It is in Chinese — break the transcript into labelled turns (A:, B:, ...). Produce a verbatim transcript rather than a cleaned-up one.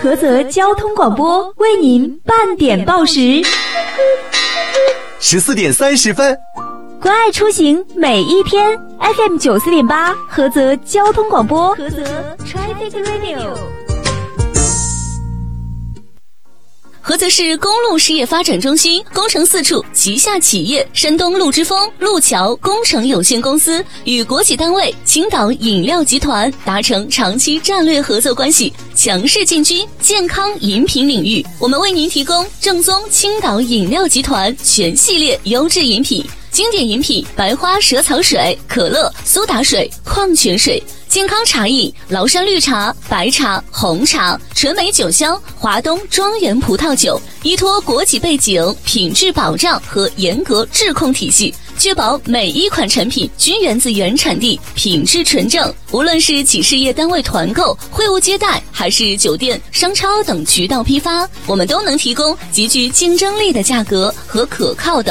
A: 菏泽交通广播为您半点报时。
B: 十四点三十分，
A: 关爱出行每一天 F M 九四点八，菏泽交通广播，菏泽 Traffic Radio。
C: 菏泽市公路事业发展中心工程四处旗下企业山东路之风路桥工程有限公司与国企单位青岛饮料集团达成长期战略合作关系，强势进军健康饮品领域。我们为您提供正宗青岛饮料集团全系列优质饮品，经典饮品白花蛇草水、可乐、苏打水、矿泉水；健康茶饮崂山绿茶、白茶、红茶；纯美酒香华东庄园葡萄酒。依托国企背景、品质保障和严格质控体系，确保每一款产品均源自原产地，品质纯正。无论是企事业单位团购、会务接待，还是酒店、商超等渠道批发，我们都能提供极具竞争力的价格和可靠的